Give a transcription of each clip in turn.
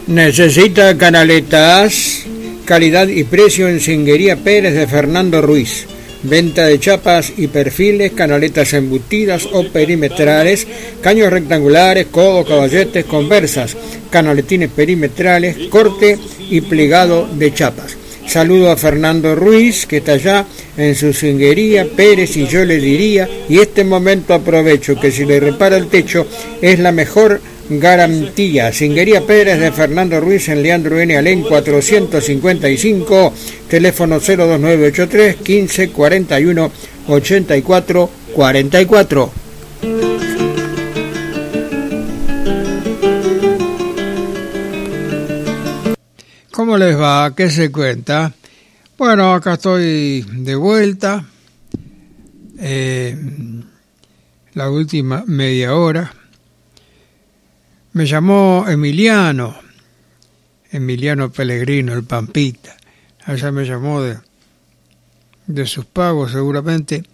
¿Necesita canaletas? Calidad y precio en Singuería Pérez de Fernando Ruiz. Venta de chapas y perfiles, canaletas embutidas o perimetrales, caños rectangulares, codos, caballetes, conversas, canaletines perimetrales, corte y plegado de chapas. Saludo a Fernando Ruiz, que está allá en su Singuería Pérez, y yo le diría, y este momento aprovecho, que si le repara el techo es la mejor garantía. Singuería Pérez de Fernando Ruiz en Leandro N. Alén 455, teléfono 02983 15 41 84 44. ¿Cómo les va? ¿Qué se cuenta? Bueno, acá estoy de vuelta. La última media hora. Me llamó Emiliano Pellegrino, el Pampita. Allá me llamó de sus pagos seguramente,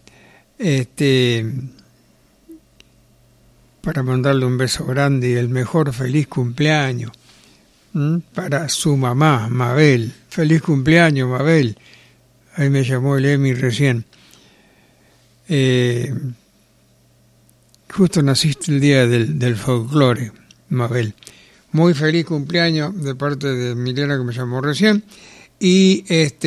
para mandarle un beso grande y el mejor feliz cumpleaños para su mamá, Mabel. Feliz cumpleaños, Mabel. Ahí me llamó el Emi recién. Justo naciste el día del folclore, Mabel. Muy feliz cumpleaños de parte de Emiliana, que me llamó recién. Y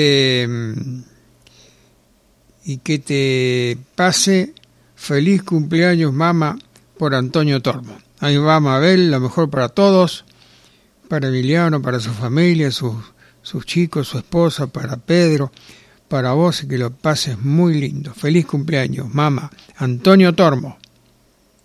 y que te pase feliz cumpleaños, mamá, por Antonio Tormo. Ahí va Mabel, lo mejor para todos, para Emiliano, para su familia, sus chicos, su esposa, para Pedro, para vos, y que lo pases muy lindo. Feliz cumpleaños, mamá, Antonio Tormo.